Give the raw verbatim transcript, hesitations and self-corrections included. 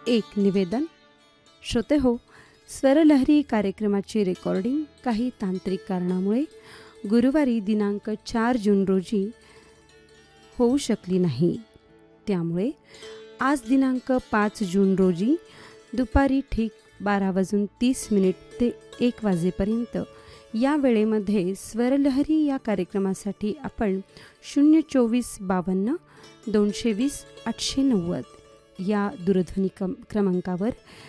एक निवेदन. श्रोते हो, स्वरलहरी कार्यक्रमाची रेकॉर्डिंग काही तांत्रिक कारणामुळे गुरुवारी दिनांक चार जून रोजी होऊ शकली नाही. त्यामुळे आज दिनांक पाच जून रोजी दुपारी ठीक बारा वाजून तीस मिनिट ते एक वाजेपर्यंत या वेळेमध्ये स्वरलहरी या कार्यक्रमासाठी आपण शून्य चोवीस बावन्न दोनशे वीस आठशे नव्वद या दूरध्वनी क्रम क्रमांकावर